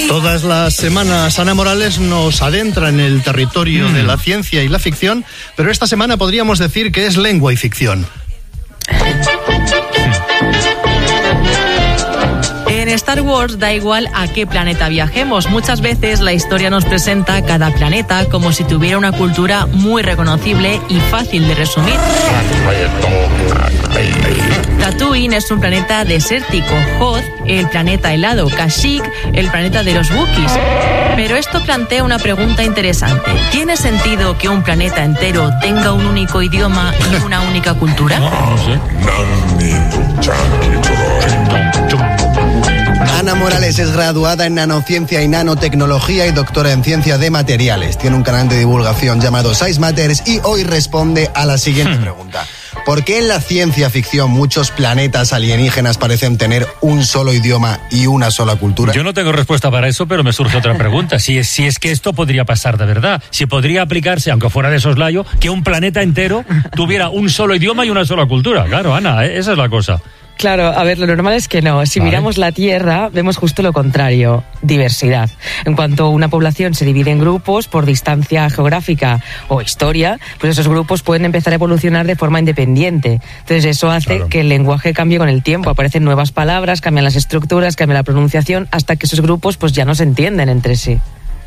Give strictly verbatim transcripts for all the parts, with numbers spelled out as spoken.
Todas las semanas Ana Morales nos adentra en el territorio mm. de la ciencia y la ficción, pero esta semana podríamos decir que es lengua y ficción. En Star Wars da igual a qué planeta viajemos. Muchas veces la historia nos presenta cada planeta como si tuviera una cultura muy reconocible y fácil de resumir. Tatooine es un planeta desértico, Hoth, el planeta helado, Kashyyyk, el planeta de los Wookiees. Pero esto plantea una pregunta interesante. ¿Tiene sentido que un planeta entero tenga un único idioma y una única cultura? No, no sé. Ana Morales es graduada en nanociencia y nanotecnología y doctora en ciencia de materiales. Tiene un canal de divulgación llamado Science Matters y hoy responde a la siguiente hmm. pregunta. ¿Por qué en la ciencia ficción muchos planetas alienígenas parecen tener un solo idioma y una sola cultura? Yo no tengo respuesta para eso, pero me surge otra pregunta. Si es, si es que esto podría pasar de verdad, si podría aplicarse, aunque fuera de soslayo, que un planeta entero tuviera un solo idioma y una sola cultura. Claro, Ana, esa es la cosa. Claro, a ver, lo normal es que no. Si vale. miramos la Tierra, vemos justo lo contrario, diversidad. En cuanto una población se divide en grupos por distancia geográfica o historia, pues esos grupos pueden empezar a evolucionar de forma independiente. Entonces eso hace claro. que el lenguaje cambie con el tiempo. Aparecen nuevas palabras, cambian las estructuras, cambia la pronunciación, hasta que esos grupos pues ya no se entienden entre sí.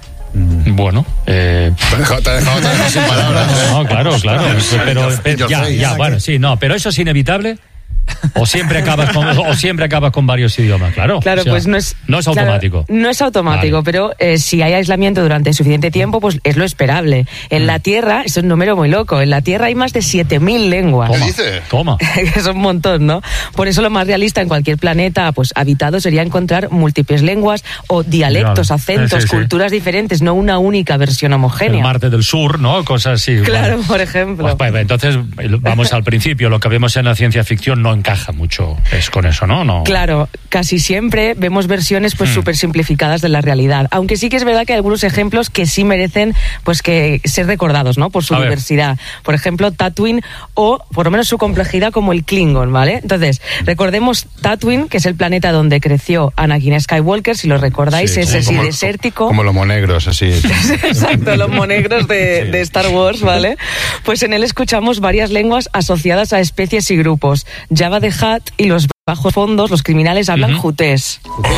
Bueno, eh... te he dejado, te he dejado, te he dejado sin palabras. No, claro, claro. Pero, pero ya, ya, bueno, sí, no, pero eso es inevitable. O siempre acabas con, o siempre acabas con varios idiomas, claro. Claro, o sea, pues no es, no es automático. Claro, no es automático, vale. pero eh, si hay aislamiento durante suficiente tiempo, pues es lo esperable. En mm. la Tierra, es un número muy loco, en la Tierra hay más de siete mil lenguas. ¿Qué dices? Toma. Es un montón, ¿no? Por eso lo más realista en cualquier planeta pues habitado sería encontrar múltiples lenguas o dialectos, claro. acentos, sí, sí, culturas sí. diferentes, no una única versión homogénea. El Marte del Sur, ¿no? Cosas así. Claro, bueno. por ejemplo. Pues, pues, entonces, vamos al principio, lo que vemos en la ciencia ficción no encaja mucho. Es con eso, ¿no? no. Claro, casi siempre vemos versiones pues súper hmm. simplificadas de la realidad, aunque sí que es verdad que hay algunos ejemplos que sí merecen pues que ser recordados, ¿no? Por su A diversidad. Ver. Por ejemplo, Tatooine o por lo menos su complejidad como el Klingon, ¿vale? Entonces, recordemos Tatooine, que es el planeta donde creció Anakin Skywalker, si lo recordáis, sí, es así como, desértico. Como los monegros, así. Exacto, los monegros de, sí. de Star Wars, ¿vale? Pues en él escuchamos varias lenguas asociadas a especies y grupos. Jabba the Hutt y los bajos fondos, los criminales hablan uh-huh. jutés.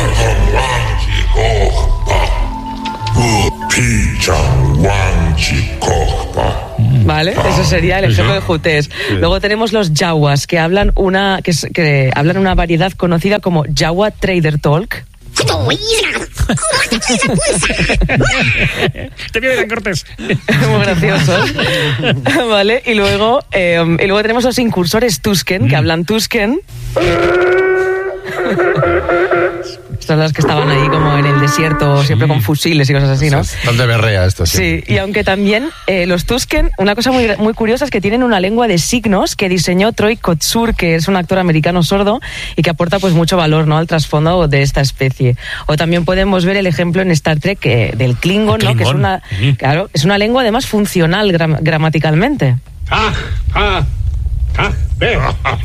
Vale, eso sería el ejemplo de jutés. Sí. Luego tenemos los yaguas, que hablan una que, es, que hablan una variedad conocida como Yawa Trader Talk. Te vienen cortes. Muy graciosos. Vale, y luego eh, y luego tenemos los incursores Tusken, que hablan Tusken. Son las que estaban ahí como en el desierto, sí. siempre con fusiles y cosas así, ¿no? ¿Dónde berrea esto? Sí, y aunque también eh, los Tusken, una cosa muy, muy curiosa es que tienen una lengua de signos que diseñó Troy Kotsur, que es un actor americano sordo y que aporta pues mucho valor, ¿no? al trasfondo de esta especie. O también podemos ver el ejemplo en Star Trek eh, del Klingon, ¿no? Que es una, uh-huh. claro, es una lengua además funcional gram- gramaticalmente. Ah, ah. Ah, ve.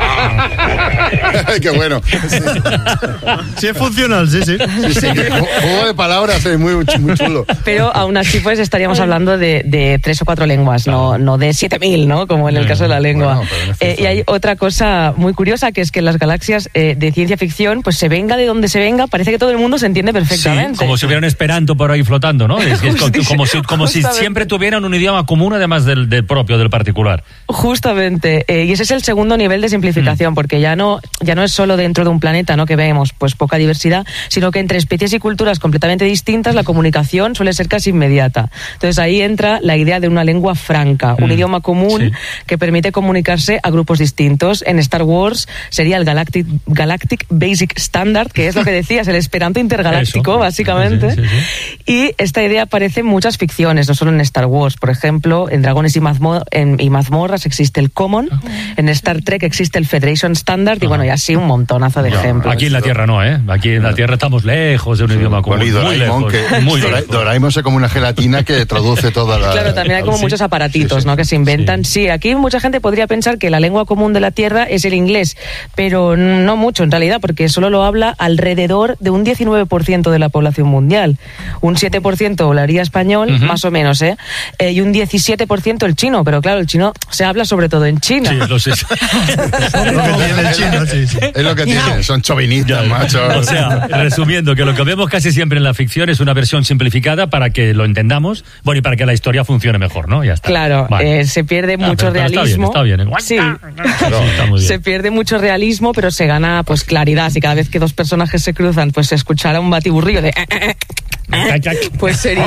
Qué bueno. Sí. sí, es funcional, sí, sí. sí, sí. Juego de palabras, es muy, muy chulo. Pero aún así, pues estaríamos hablando de, de tres o cuatro lenguas, no, no de siete mil, ¿no? Como en el caso de la lengua. Bueno, eh, y hay otra cosa muy curiosa, que es que en las galaxias eh, de ciencia ficción, pues se venga de donde se venga, parece que todo el mundo se entiende perfectamente. Sí, como si hubiera un esperanto por ahí flotando, ¿no? Es, es como, si, como si siempre tuvieran un idioma común, además del, del propio, del particular. Justamente. Eh, y ese es el segundo nivel de simplificación, mm. porque ya no, ya no es solo dentro de un planeta, ¿no? que vemos pues poca diversidad, sino que entre especies y culturas completamente distintas la comunicación suele ser casi inmediata. Entonces ahí entra la idea de una lengua franca, mm. un idioma común sí. que permite comunicarse a grupos distintos. En Star Wars sería el Galactic, Galactic Basic Standard, que es lo que decías, el esperanto intergaláctico, Eso. básicamente. Sí, sí, sí. Y esta idea aparece en muchas ficciones, no solo en Star Wars. Por ejemplo, en Dragones y, Mazmo- en, y Mazmorras existe el Common, en Star Star Trek existe el Federation Standard y bueno, y así un montonazo de No, ejemplos. aquí en la Tierra no, ¿eh? Aquí en la Tierra estamos lejos de un idioma común. Bueno, y muy Doraemon, lejos, que muy Dora- lejos. Doraemon es como una gelatina que traduce toda la... Claro, también hay como Sí. muchos aparatitos, Sí, sí. ¿no? Que se inventan. Sí. sí, aquí mucha gente podría pensar que la lengua común de la Tierra es el inglés, pero no mucho en realidad, porque solo lo habla alrededor de un diecinueve por ciento de la población mundial. Un siete por ciento hablaría español, Ujú. más o menos, ¿eh? Eh, Y un diecisiete por ciento el chino, pero claro, el chino se habla sobre todo en China. Sí, lo sé. Lo que tiene el chino, sí, sí. Es lo que tienen, son chauvinistas, macho. O sea, resumiendo, que lo que vemos casi siempre en la ficción es una versión simplificada para que lo entendamos, bueno, y para que la historia funcione mejor, ¿no? Ya está. Claro, Vale. eh, se pierde Ah, mucho pero- pero realismo. Está bien, está bien. Sí. Sí, está muy bien. Se pierde mucho realismo, pero se gana pues claridad. Si cada vez que dos personajes se cruzan, pues se escuchara un batiburrillo de... Pues sería...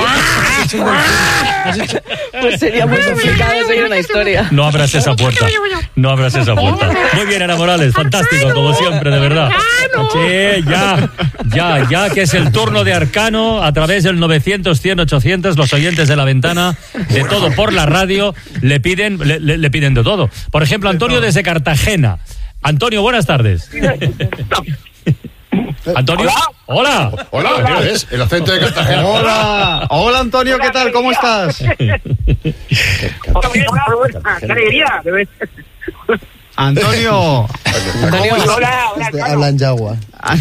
Pues sería muy complicado seguir una historia. No abras esa puerta. No abras esa puerta. Muy bien, Ana Morales. Fantástico, como siempre, de verdad. Sí, ya. Ya, ya que es el turno de Arcano a través del novecientos, cien, ochocientos. Los oyentes de La Ventana, de todo por la radio, le piden, le, le- le piden de todo. Por ejemplo, Antonio desde Cartagena. Antonio, buenas tardes. Antonio. Hola. Hola, ¿qué es? El acento de Cartagena. Hola, hola Antonio, ¿qué tal? ¿Cómo estás? ¡Qué alegría! Antonio. Antonio, Hola, hola, Este, Carlos. hablan yagua.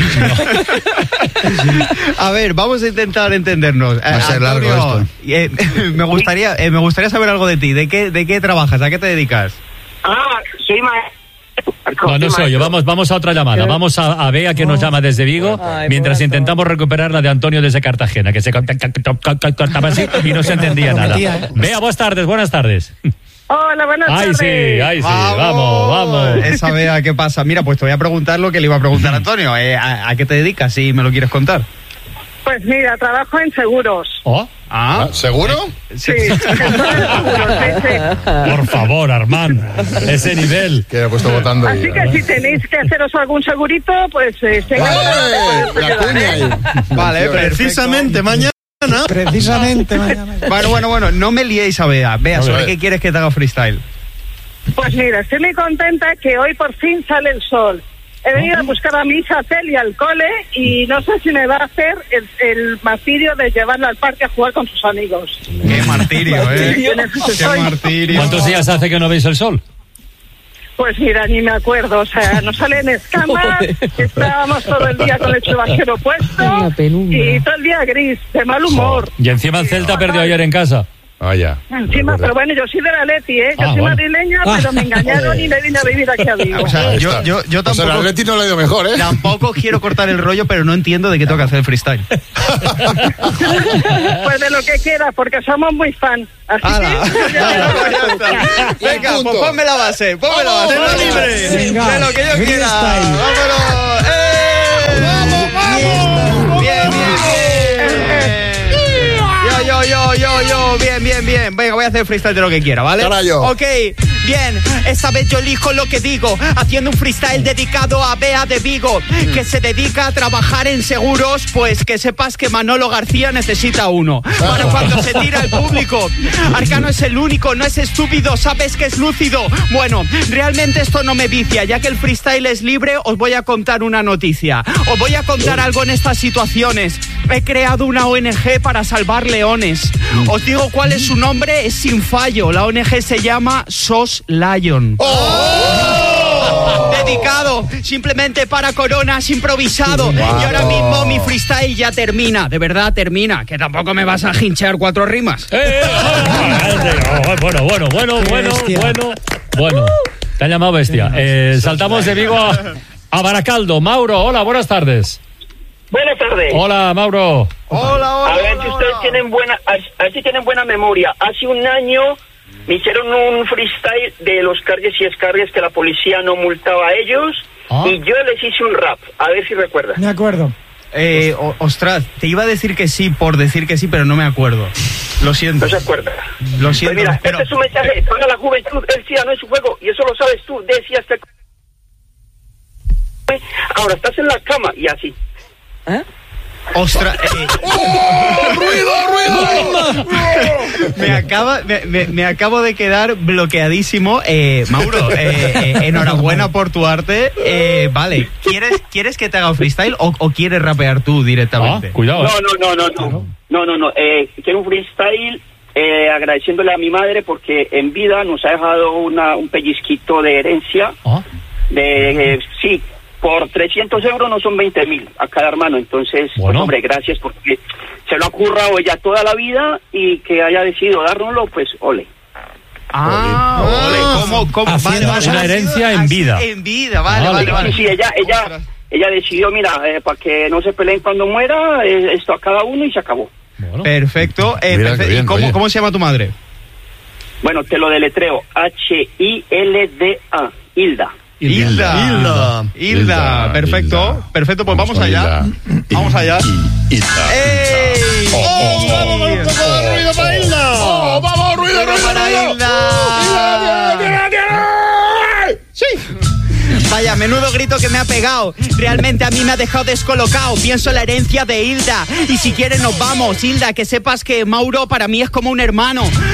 A ver, vamos a intentar entendernos. Va a ser largo esto. eh, me gustaría, eh, me gustaría saber algo de ti. ¿De qué, de qué trabajas? ¿A qué te dedicas? Ah, soy maestro. No, no se oye. Vamos, vamos a otra llamada. Vamos a, a Bea, que nos llama desde Vigo, Ay, mientras pobre intentamos recuperar la de Antonio desde Cartagena, que se cortaba así y no se entendía nada. Bea, buenas tardes, buenas tardes. Hola, buenas Ay, tardes. sí, ay, sí, vamos, vamos. Esa Bea, ¿qué pasa? Mira, pues te voy a preguntar lo que le iba a preguntar a Antonio. Eh, ¿a, a qué te dedicas? Si me lo quieres contar. Pues mira, trabajo en seguros. Oh, Ah, ¿Seguro? Sí, gestor de seguros, sí, sí. por favor, Armand, ese nivel. Que he puesto votando. Así que si tenéis que haceros algún segurito, pues eh, tengo- ¡Eh! La cuña ahí. vale, precisamente mañana. Precisamente mañana. Bueno, bueno, bueno, no me liéis a Bea. Bea, No, ¿sobre Bea. qué quieres que te haga freestyle? Pues mira, estoy muy contenta que hoy por fin sale el sol. He venido a buscar a mi hija Celia al cole y no sé si me va a hacer el, el martirio de llevarla al parque a jugar con sus amigos. Qué martirio, ¿eh? Qué martirio. ¿Cuántos días hace que no veis el sol? Pues mira, ni me acuerdo, o sea, nos salen escamas, estábamos todo el día con el chubasquero puesto Una penumbra. y todo el día gris, de mal humor. Y encima el Celta perdió ayer en casa. Vaya. Encima, pero bueno, yo soy de la Leti, ¿eh? Yo Ah, soy bueno. madrileña, pero me engañaron y me vine a vivir aquí a Vigo. O sea, Ahí yo, está. yo, yo Pues el tampoco, Atleti no le ha ido mejor, ¿eh? tampoco quiero cortar el rollo, pero no entiendo de qué tengo que hacer el freestyle. Pues de lo que quieras, porque somos muy fan. Así ¡Hala! que... Ya, pues ya está. Venga, pues punto. ponme la base, ponme la base. Vamos, ¡Tema libre! Venga, De lo que yo quiera. freestyle. ¡Vámonos! ¡Eh! ¡Vamos, vamos! Bien, bien, bien. Yo, yo, yo, yo, yo, bien, bien, bien. Venga, voy a hacer freestyle de lo que quiera, ¿vale? Carayo. Ok, bien. Esta vez yo elijo lo que digo, haciendo un freestyle dedicado a Bea de Vigo, que se dedica a trabajar en seguros, pues que sepas que Manolo García necesita uno. Para cuando se tira el público. Arcano es el único, no es estúpido, sabes que es lúcido. Bueno, realmente esto no me vicia, ya que el freestyle es libre, os voy a contar una noticia. Os voy a contar algo en estas situaciones. He creado una O N G para salvar leones. Os digo cuál es su nombre, es sin fallo. La O N G se llama SOS Lion. Dedicado simplemente para coronas, improvisado. Y ahora mismo mi freestyle ya termina, de verdad termina. Que tampoco me vas a hinchear cuatro rimas. ¡Eh, eh, oh, bueno, bueno, bueno, bueno, Bestia. bueno, bueno. Te han llamado bestia. Eh, saltamos de Vigo a, a Baracaldo. Mauro, hola, buenas tardes. Buenas tardes. Hola, Mauro. Hola, hola. A ver hola, si ustedes hola. tienen buena, a ver si tienen buena memoria. Hace un año me hicieron un freestyle de los cargues y descargues que la policía no multaba a ellos Ah. y yo les hice un rap. A ver si recuerdan. De acuerdo. Eh, o- ostras, te iba a decir que sí por decir que sí, pero no me acuerdo. Lo siento. ¿No se acuerdan? Lo Pues siento. mira, pero- este es un mensaje para la juventud. El SIDA no es su juego y eso lo sabes tú. Decías que ahora estás en la cama y así. ¿Eh? Ostras, eh, ¡Oh! ¡Ruido, ruido! ruido! me, acaba, me, me, me acabo de quedar bloqueadísimo. Eh, Mauro, eh, eh, enhorabuena por tu arte. Eh, vale, ¿quieres, ¿quieres que te haga freestyle o, o quieres rapear tú directamente? Ah, cuidado. No, no, no, no, no. No, no, no. Eh, quiero un freestyle eh, agradeciéndole a mi madre porque en vida nos ha dejado una, un pellizquito de herencia. Ah. De, eh, sí, por trescientos euros no son veinte mil a cada hermano. Entonces, Bueno. pues, hombre, gracias porque se lo ha currado ella toda la vida y que haya decidido dárnoslo, pues, ole. Ah, ole, ¿cómo, cómo? Vale, vale, una ha herencia sido en así, vida. En vida, vale, Ah, vale, Sí, vale. sí, ella, ella, ella decidió, mira, eh, para que no se peleen cuando muera, eh, esto a cada uno y se acabó. Bueno. Perfecto. Eh, Mira qué perfecto. bien, ¿Y cómo, oye. cómo se llama tu madre? Bueno, te lo deletreo, H I L D A, Hilda. Hilda. Hilda. Hilda, Hilda, perfecto. Hilda. Perfecto, pues vamos, con allá. Hilda. Vamos allá. Hilda. ¡Ey! ¡Oh, vamos con un poco de ruido para Hilda! ¡Oh, vamos, ruido, Ruido ruido, para ruido! Hilda. ¡Tira, tira, tira! ¡Sí! Vaya, menudo grito que me ha pegado. Realmente a mí me ha dejado descolocado. Pienso en la herencia de Hilda. Y si quieres nos vamos, Hilda, que sepas que Mauro para mí es como un hermano.